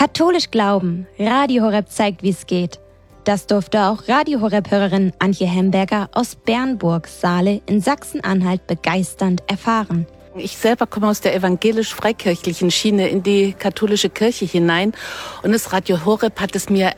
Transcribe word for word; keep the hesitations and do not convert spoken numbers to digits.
Katholisch glauben. Radio Horeb zeigt, wie es geht. Das durfte auch Radio Horeb-Hörerin Antje Hemberger aus Bernburg-Saale in Sachsen-Anhalt begeisternd erfahren. Ich selber komme aus der evangelisch-freikirchlichen Schiene in die katholische Kirche hinein und das Radio Horeb hat es mir